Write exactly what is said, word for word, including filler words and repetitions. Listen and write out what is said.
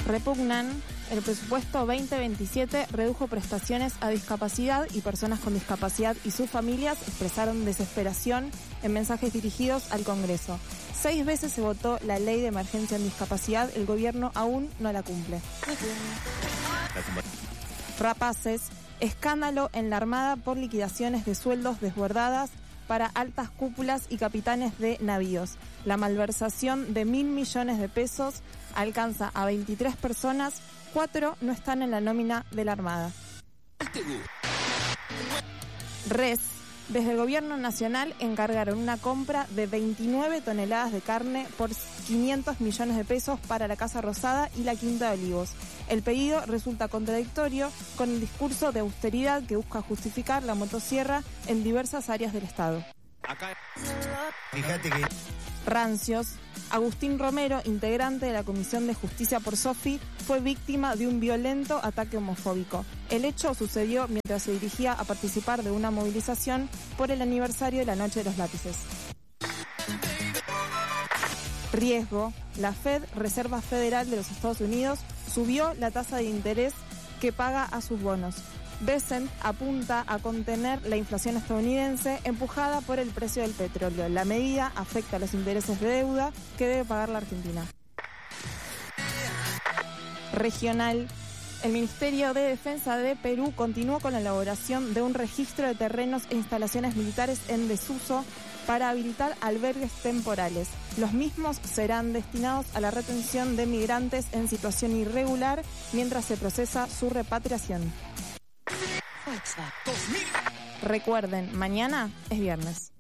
repugnan. El presupuesto veinte veintisiete redujo prestaciones a discapacidad y personas con discapacidad y sus familias expresaron desesperación en mensajes dirigidos al Congreso. Seis veces se votó la ley de emergencia en discapacidad, el gobierno aún no la cumple. Rapaces, escándalo en la Armada por liquidaciones de sueldos desbordadas para altas cúpulas y capitanes de navíos. La malversación de mil millones de pesos alcanza a veintitrés personas, cuatro no están en la nómina de la Armada. Res, desde el gobierno nacional encargaron una compra de veintinueve toneladas de carne por quinientos millones de pesos para la Casa Rosada y la Quinta de Olivos. El pedido resulta contradictorio con el discurso de austeridad que busca justificar la motosierra en diversas áreas del Estado. Acá, fíjate que... Rancios. Agustín Romero, integrante de la Comisión de Justicia por Sofi, fue víctima de un violento ataque homofóbico. El hecho sucedió mientras se dirigía a participar de una movilización por el aniversario de la Noche de los Lápices. Riesgo. La Fed, Reserva Federal de los Estados Unidos, subió la tasa de interés que paga a sus bonos. Bessent apunta a contener la inflación estadounidense empujada por el precio del petróleo. La medida afecta a los intereses de deuda que debe pagar la Argentina. Regional. El Ministerio de Defensa de Perú continuó con la elaboración de un registro de terrenos e instalaciones militares en desuso para habilitar albergues temporales. Los mismos serán destinados a la retención de migrantes en situación irregular mientras se procesa su repatriación. Recuerden, mañana es viernes.